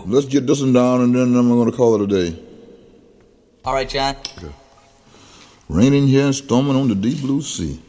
Let's get this one down, and then I'm going to call it a day. All right, John. Okay. Raining here and storming on the deep blue sea.